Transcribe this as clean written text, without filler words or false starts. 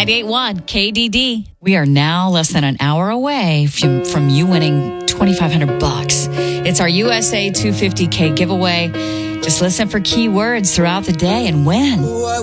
98.1 KDD. We are now less than an hour away from you winning $2,500. It's our USA 250K giveaway. Just listen for keywords throughout the day and win.